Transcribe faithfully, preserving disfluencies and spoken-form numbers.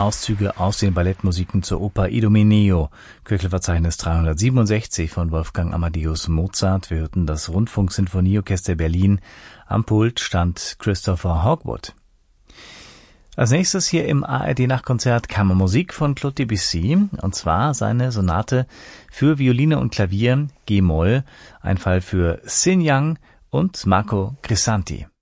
Auszüge aus den Ballettmusiken zur Oper Idomeneo, Köchelverzeichnis dreihundertsiebenundsechzig von Wolfgang Amadeus Mozart. Wir hörten das Rundfunksinfonieorchester Berlin. Am Pult stand Christopher Hogwood. Als nächstes hier im A R D-Nachtkonzert Kammermusik von Claude Debussy, und zwar seine Sonate für Violine und Klavier G-Moll, ein Fall für Sin Yang und Marco Crisanti.